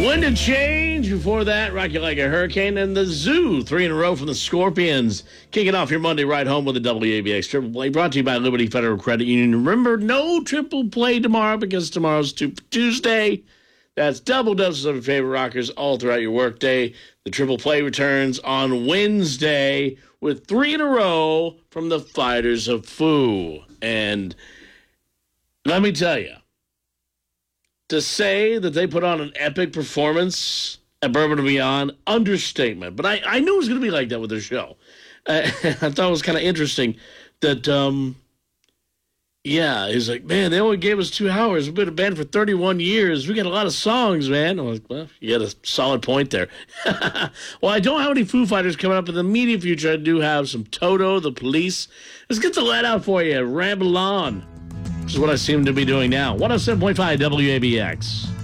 Wind and Change. Before that, Rock You Like a Hurricane. And The Zoo, 3 in a row from the Scorpions. Kicking off your Monday ride home with the WABX Triple Play. Brought to you by Liberty Federal Credit Union. Remember, no triple play tomorrow because tomorrow's Tuesday. That's double doses of your favorite rockers all throughout your workday. The triple play returns on Wednesday with 3 in a row from the Fighters of Foo. And let me tell you, to say that they put on an epic performance at Bourbon and Beyond, understatement. But I knew it was going to be like that with their show. I thought it was kind of interesting that, he's like, man, they only gave us 2 hours. We've been a band for 31 years. We got a lot of songs, man. I was like, well, you got a solid point there. Well, I don't have any Foo Fighters coming up in the immediate future. I do have some Toto, The Police. Let's get the let out for you. Ramble on. Which is what I seem to be doing now. 107.5 WABX.